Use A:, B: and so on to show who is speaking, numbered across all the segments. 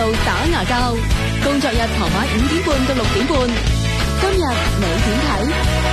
A: 打牙膠，工作日傍晚5點半到6點半。今日你點睇？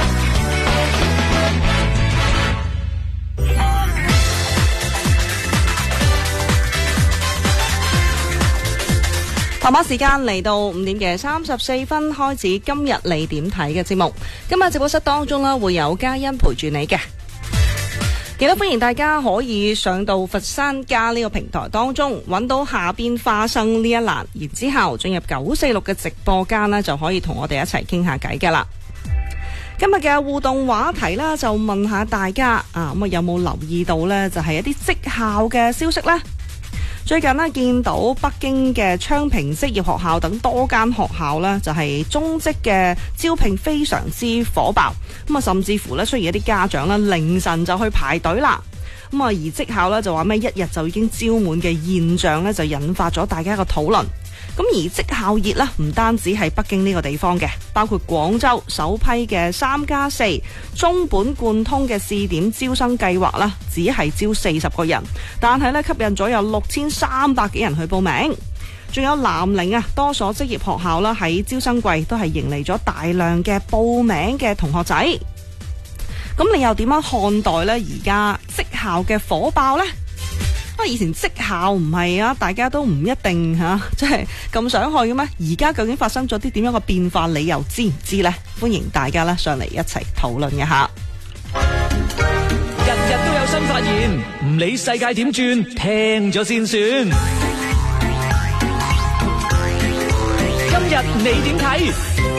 A: 傍晚時間嚟到5點嘅34分，開始今日你點睇嘅節目。今日直播室當中啦，會有嘉欣陪住你嘅。亦都歡迎大家可以上到佛山家呢個平台當中，揾到下邊花生呢一欄，然之後進入946嘅直播間呢，就可以同我哋一齊傾下偈㗎啦。今日嘅互動話題啦，就問下大家咁有冇留意到呢？就係一啲職校嘅消息呢。最近呢，見到北京嘅昌平職業學校等多間學校呢，就係中職嘅招聘非常之火爆，咁甚至乎呢，出現一啲家長呢，凌晨就去排隊啦。咁而職校呢，就話咩一日就已經招滿嘅現象呢，就引發咗大家一個討論。咁而職校熱呢，唔單止係北京呢個地方嘅，包括廣州首批嘅3+4中本貫通嘅試點招生計劃啦，只係招40個人，但係呢，吸引咗有6300幾人去報名。仲有南寧多所職業學校啦，喺招生季都係迎嚟咗大量嘅報名嘅同學仔。咁你又點樣看待呢？而家職校嘅火爆呢？以前職校唔係大家都唔一定即係咁想去嘅咩？而家究竟發生咗啲點樣嘅變化，你又知唔知呢？歡迎大家上嚟一齊討論一下。
B: 日日都有新發現，唔理世界點轉，聽咗先算。今日你點睇？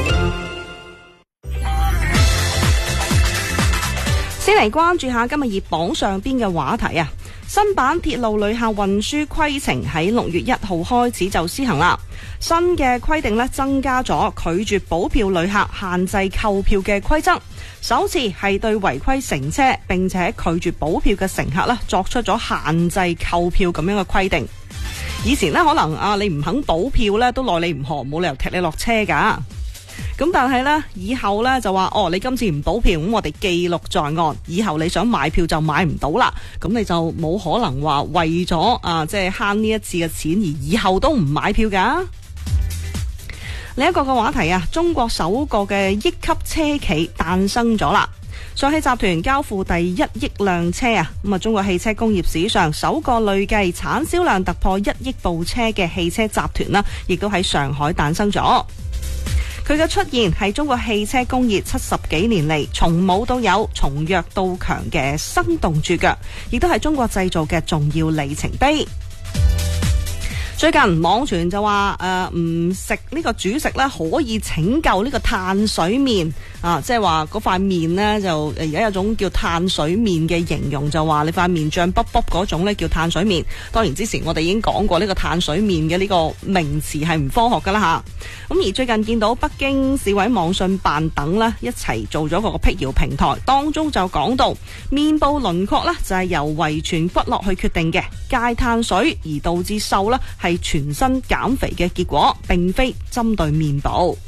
A: 先嚟關注下今日熱榜上邊嘅話題啊！新版鐵路旅客運輸規程喺6月1號開始就施行啦。新嘅規定呢，增加咗拒絕補票旅客限制購票嘅規則，首次係對違規乘車並且拒絕補票嘅乘客呢，作出咗限制購票咁樣嘅規定。以前呢，可能你唔肯補票呢，都奈你唔何，冇理由踢你落車噶。咁但係呢，以後呢就話你今次唔補票，咁我哋記錄在案，以後你想買票就買唔到啦。咁你就冇可能話為咗即係慳呢一次嘅錢而以後都唔買票噶。另一個嘅話題中國首個嘅億級車企誕生咗啦。上汽集團交付第1億輛車咁中國汽車工業史上首個累計產銷量突破1億部車嘅汽車集團啦，亦都喺上海誕生咗。佢嘅出現係中國汽車工業70幾年嚟從冇到有、從弱到強嘅生動注腳，亦都係中國製造嘅重要里程碑。最近網傳就話唔食呢個主食咧可以拯救呢個碳水麵即係話嗰塊麵呢，就而家有種叫碳水麵嘅形容，就話你塊麵醬卜卜嗰種呢叫碳水麵。當然之前我哋已經講過呢個碳水麵嘅呢個名詞係唔科學噶啦吓。咁而最近見到北京市委網信辦等呢一齊做咗個闢謠平台，當中就講到面部輪廓呢就係由遺傳骨骼去決定嘅，戒碳水而導致瘦呢係全身減肥嘅結果，並非針對面部。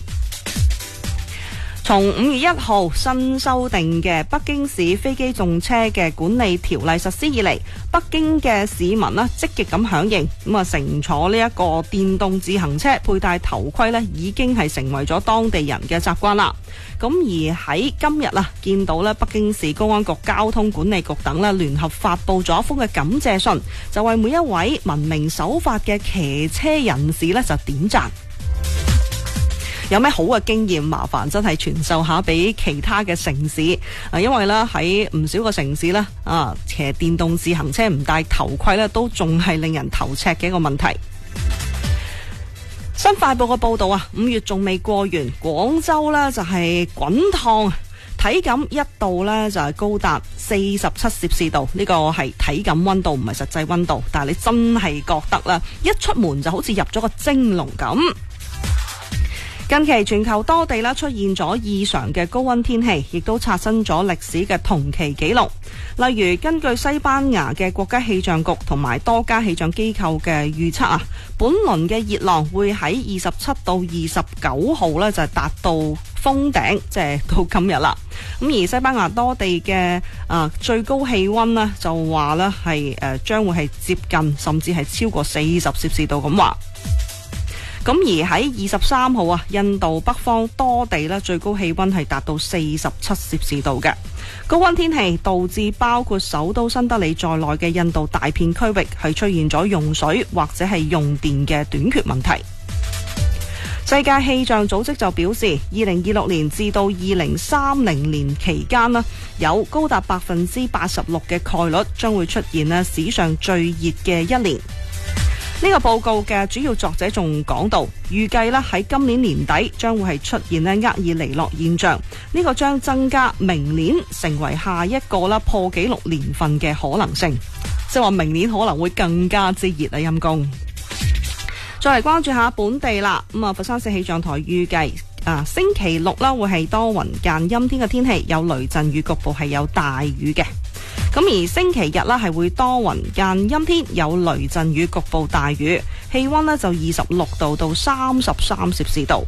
A: 從5月1號新修訂嘅北京市飛機動車嘅管理條例實施以嚟，北京嘅市民積極咁響應，乘坐呢一個電動自行車佩戴頭盔已經係成為咗當地人嘅習慣啦。咁而喺今日見到北京市公安局、交通管理局等聯合發布咗一封嘅感謝信，就為每一位文明守法嘅騎車人士就點讚。有咩好嘅經驗，麻煩真係傳授下俾其他嘅城市因為喺唔少個城市騎電動自行車唔戴頭盔都仲係令人頭赤嘅一個問題。新快報嘅報道5月仲未過完，廣州就係滾燙，體感1度就係高達47攝氏度，呢個係體感溫度，唔係實際溫度，但係你真係覺得一出門就好似入咗個蒸籠咁。近期全球多地出現咗異常嘅高溫天氣，亦都刷新咗歷史嘅同期紀錄。例如根據西班牙嘅國家氣象局同埋多家氣象機構嘅預測本輪嘅熱浪會喺27到29號就達到封頂，即係到今日啦。咁而西班牙多地嘅最高氣溫就話係將會係接近甚至係超過40攝氏度咁話。 咁而喺23號啊，印度北方多地咧最高氣溫係達到47攝氏度嘅。高溫天氣導致包括首都新德里在內嘅印度大片區域係出現咗用水或者係用電嘅短缺問題。世界氣象組織就表示，2026年至到2030年期間呢，有高達86%嘅概率將會出現呢史上最熱嘅一年。呢個報告嘅主要作者仲講到，預計咧喺今年年底將會係出現咧厄爾尼諾現象，呢個將增加明年成為下一個啦破紀錄年份嘅可能性，即係話明年可能會更加之熱啊陰公。再嚟關注下本地啦，佛山市氣象台預計星期六啦會係多雲間陰天嘅天氣，有雷陣雨，局部係有大雨嘅。咁而星期日啦係會多雲間陰天，有雷陣雨，局部大雨，氣溫呢就26度到33攝氏度。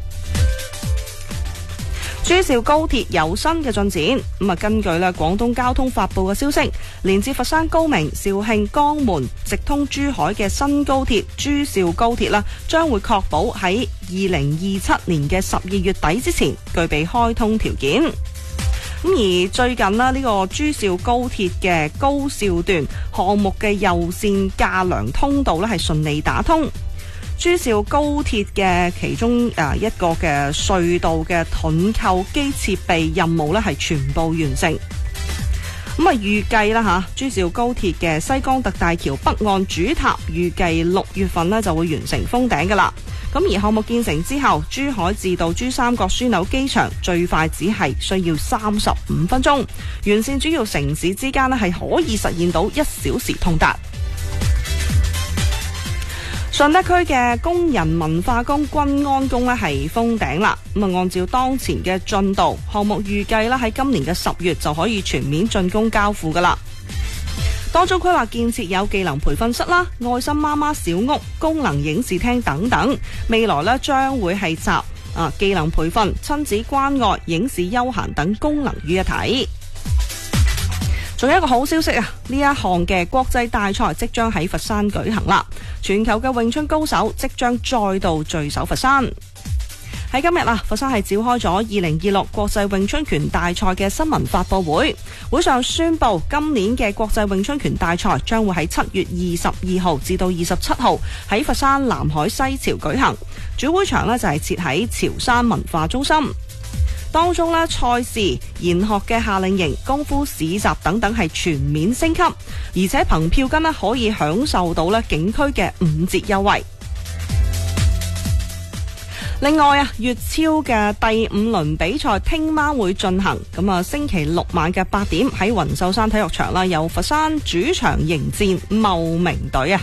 A: 珠兆高鐵有新嘅進展，根據廣東交通發布嘅消息，連接佛山高明、肇慶、江門直通珠海嘅新高鐵珠兆高鐵啦，將會確保喺2027年嘅12月底之前具備開通條件。咁而最近呢個珠兆高鐵嘅高兆段項目嘅右線架梁通道咧係順利打通，珠兆高鐵嘅其中一個嘅隧道嘅盾構機設備任務咧係全部完成。咁預計啦珠兆高鐵嘅西江特大橋北岸主塔預計6月份呢就會完成封頂噶啦。咁而項目建成之後，珠海至到珠三角樞紐機場最快只係需要35分鐘，沿線主要城市之間呢係可以實現到1小時通達。順德區嘅工人文化宮均安宮呢係封頂啦。按照當前嘅進度，項目預計喺今年嘅10月就可以全面竣工交付噶啦。當中規劃建設有技能培訓室啦、愛心媽媽小屋、功能影視廳等等，未來呢將會係集技能培訓、親子關愛、影視休閒等功能於一體。仲有一個好消息啊！呢一項嘅國際大賽即將喺佛山舉行啦，全球嘅詠春高手即將再度聚首佛山。喺今日佛山係召開咗2026國際詠春拳大賽嘅新聞發佈會，會上宣布今年嘅國際詠春拳大賽將會喺7月22號至到27號喺佛山南海西樵舉行，主會場就係設喺潮汕文化中心。當中賽事、研學嘅夏令營、功夫市集等等係全面升級，而且憑票根可以享受到景區嘅5折優惠。另外粵超嘅第5輪比賽聽晚會進行，咁星期六晚嘅8點喺雲秀山體育場啦，由佛山主場迎戰茂名隊啊！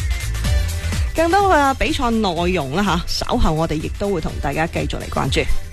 A: 更多嘅比賽內容啦稍後我哋亦都會同大家繼續嚟關注。